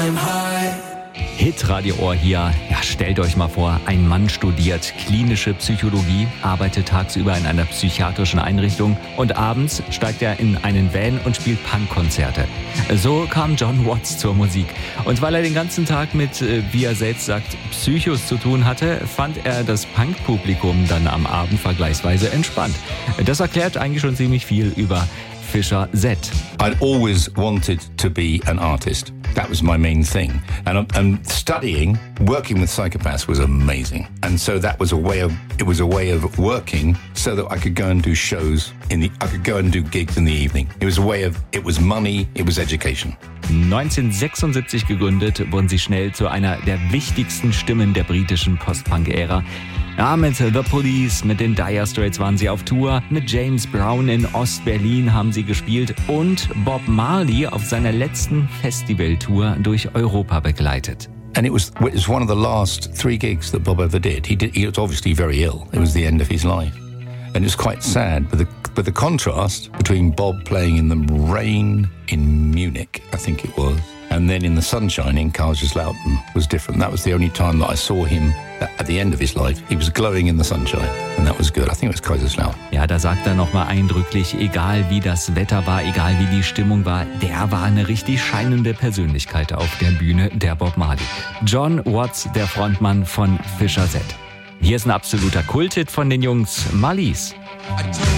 Hitradio Ohr hier. Ja, stellt euch mal vor, ein Mann studiert klinische Psychologie, arbeitet tagsüber in einer psychiatrischen Einrichtung und abends steigt er in einen Van und spielt Punkkonzerte. So kam John Watts zur Musik. Und weil er den ganzen Tag mit, wie er selbst sagt, Psychos zu tun hatte, fand er das Punkpublikum dann am Abend vergleichsweise entspannt. Das erklärt eigentlich schon ziemlich viel über Fischer Z. I'd always wanted to be an artist. That was my main thing. And studying, working with psychopaths was amazing. And so that was a way of working so that I could go and do shows I could go and do gigs in the evening. It was money, it was education. 1976 gegründet, wurden sie schnell zu einer der wichtigsten Stimmen der britischen Post-Punk-Ära. Ja, mit The Police, mit den Dire Straits waren sie auf Tour, mit James Brown in Ost-Berlin haben sie gespielt und Bob Marley auf seiner letzten Festivaltour durch Europa begleitet. And it was one of the last 3 gigs that Bob ever did. He was obviously very ill. It was the end of his life. And it was quite sad, but the contrast between Bob playing in the rain in Munich, I think it was, and then in the sunshine in Kaiserslautern was different. That was the only time that I saw him at the end of his life. He was glowing in the sunshine, and that was good. I think it was Kaiserslautern. Ja, da sagt er nochmal eindrücklich, egal wie das Wetter war, egal wie die Stimmung war, der war eine richtig scheinende Persönlichkeit auf der Bühne, der Bob Marley. John Watts, der Frontmann von Fischer Z. Hier ist ein absoluter Kulthit von den Jungs, Marlies.